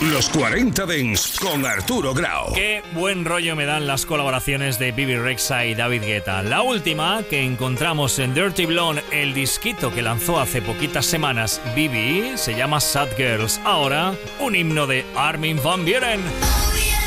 Los 40 Dents con Arturo Grau. Qué buen rollo me dan las colaboraciones de Bebe Rexha y David Guetta. La última que encontramos en Dirty Blonde, el disquito que lanzó hace poquitas semanas Bebe, se llama Sad Girls. Ahora, un himno de Armin van Buuren.